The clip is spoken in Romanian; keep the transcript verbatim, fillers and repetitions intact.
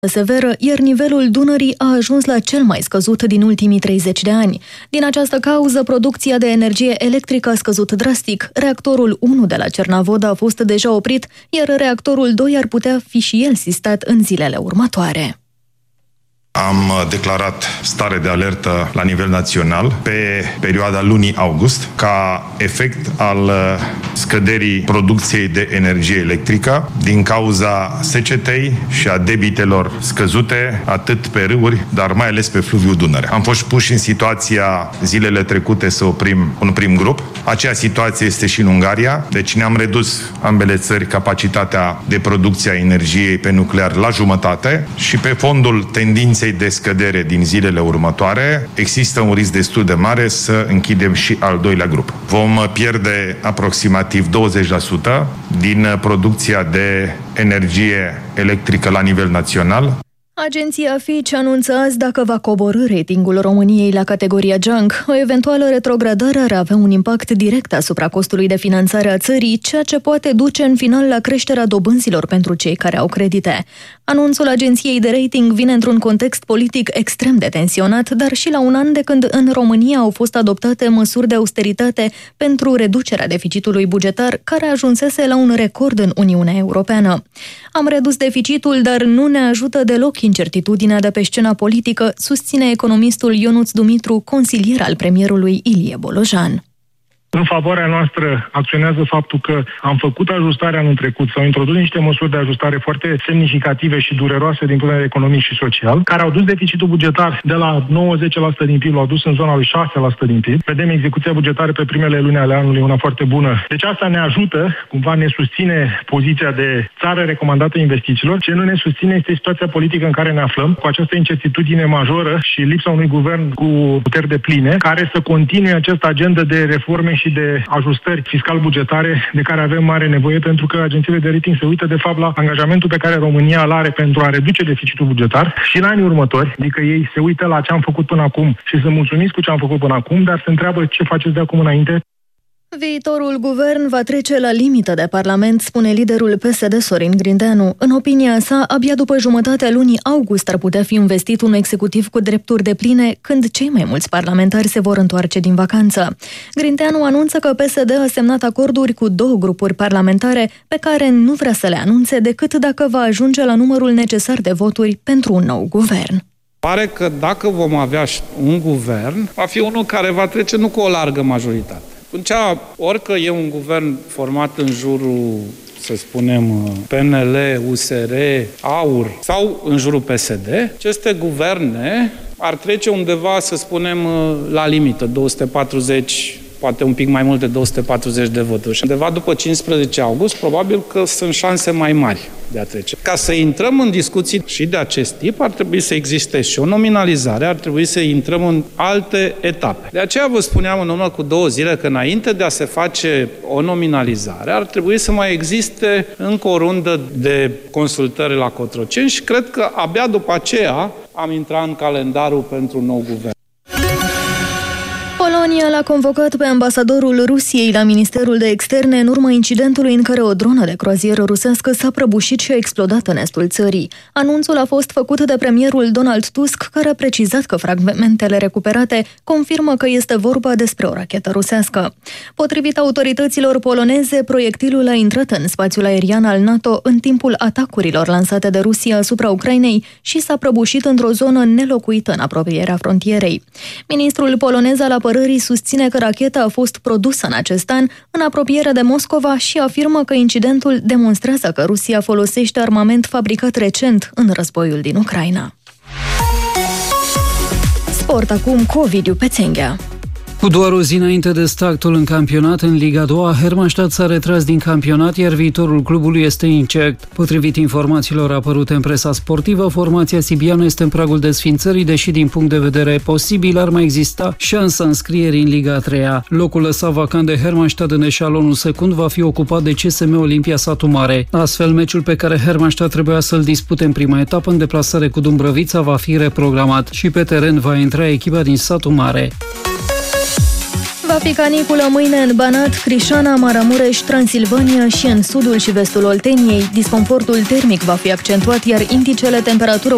severă, iar nivelul Dunării a ajuns la cel mai scăzut din ultimii treizeci de ani. Din această cauză, producția de energie electrică a scăzut drastic. Reactorul unu de la Cernavodă a fost deja oprit, iar reactorul doi ar putea fi și el sistat în zilele următoare. Am declarat stare de alertă la nivel național pe perioada lunii august ca efect al scăderii producției de energie electrică din cauza secetei și a debitelor scăzute atât pe râuri, dar mai ales pe fluviul Dunăre. Am fost puși în situația zilele trecute să oprim un prim grup. Aceea situație este și în Ungaria, deci ne-am redus ambele țări capacitatea de producție a energiei pe nuclear la jumătate și pe fondul tendinței de scădere din zilele următoare, există un risc destul de mare să închidem și al doilea grup. Vom pierde aproximativ douăzeci la sută din producția de energie electrică la nivel național. Agenția Fitch anunță azi dacă va coborî ratingul României la categoria junk. O eventuală retrogradare ar avea un impact direct asupra costului de finanțare a țării, ceea ce poate duce în final la creșterea dobânzilor pentru cei care au credite. Anunțul agenției de rating vine într-un context politic extrem de tensionat, dar și la un an de când în România au fost adoptate măsuri de austeritate pentru reducerea deficitului bugetar, care ajunsese la un record în Uniunea Europeană. Am redus deficitul, dar nu ne ajută deloc incertitudinea de pe scena politică, susține economistul Ionuț Dumitru, consilier al premierului Ilie Bolojan. În favoarea noastră acționează faptul că am făcut ajustarea anul trecut, s-au introdus niște măsuri de ajustare foarte semnificative și dureroase din punct de vedere economic și social, care au dus deficitul bugetar de la nouă la zece la sută din P I B, l-au dus în zona lui șase la sută din P I B. Vedem execuția bugetară pe primele luni ale anului, una foarte bună. Deci asta ne ajută, cumva ne susține poziția de țară recomandată investițiilor. Ce nu ne susține este situația politică în care ne aflăm, cu această incertitudine majoră și lipsa unui guvern cu puteri depline, care să continue această agendă de reforme și de ajustări fiscal-bugetare de care avem mare nevoie, pentru că agențiile de rating se uită de fapt la angajamentul pe care România îl are pentru a reduce deficitul bugetar și în anii următori, adică ei se uită la ce am făcut până acum și sunt mulțumiți cu ce am făcut până acum, dar se întreabă ce faceți de acum înainte. Viitorul guvern va trece la limită de Parlament, spune liderul P S D Sorin Grindeanu. În opinia sa, abia după jumătatea lunii august ar putea fi investit un executiv cu drepturi depline, când cei mai mulți parlamentari se vor întoarce din vacanță. Grindeanu anunță că P S D a semnat acorduri cu două grupuri parlamentare pe care nu vrea să le anunțe decât dacă va ajunge la numărul necesar de voturi pentru un nou guvern. Pare că dacă vom avea un guvern, va fi unul care va trece nu cu o largă majoritate. Atunci, orică e un guvern format în jurul, să spunem, P N L, U S R, A U R sau în jurul P S D, aceste guverne ar trece undeva, să spunem, la limită, două sute patruzeci, poate un pic mai mult de două sute patruzeci de voturi. Și undeva după cincisprezece august, probabil că sunt șanse mai mari de a trece. Ca să intrăm în discuții și de acest tip, ar trebui să existe și o nominalizare, ar trebui să intrăm în alte etape. De aceea vă spuneam în urmă cu două zile că înainte de a se face o nominalizare, ar trebui să mai existe încă o rundă de consultări la Cotroceni și cred că abia după aceea am intrat în calendarul pentru un nou guvern. Polonia l-a convocat pe ambasadorul Rusiei la Ministerul de Externe în urma incidentului în care o dronă de croazieră rusească s-a prăbușit și a explodat în estul țării. Anunțul a fost făcut de premierul Donald Tusk, care a precizat că fragmentele recuperate confirmă că este vorba despre o rachetă rusească. Potrivit autorităților poloneze, proiectilul a intrat în spațiul aerian al NATO în timpul atacurilor lansate de Rusia asupra Ucrainei și s-a prăbușit într-o zonă nelocuită în apropierea frontierei. Ministrul polonez al apărării susține că racheta a fost produsă în acest an, în apropiere de Moscova, și afirmă că incidentul demonstrează că Rusia folosește armament fabricat recent în războiul din Ucraina. Sport acum cu Ovidiu Pețenghea. Cu doar o zi înainte de startul în campionat, în Liga a doua, Hermannstadt s-a retras din campionat, iar viitorul clubului este incert. Potrivit informațiilor apărute în presa sportivă, formația sibiană este în pragul desfințării, deși din punct de vedere posibil ar mai exista șansa înscrierii în Liga a treia. Locul lăsat vacant de Hermannstadt în eșalonul secund va fi ocupat de C S M Olimpia Satu Mare. Astfel, meciul pe care Hermannstadt trebuia să-l dispute în prima etapă în deplasare cu Dumbrăvița va fi reprogramat și pe teren va intra echipa din Satu Mare. Va fi caniculă mâine în Banat, Crișana, Maramureș, Transilvania și în sudul și vestul Olteniei. Disconfortul termic va fi accentuat, iar indicele temperatură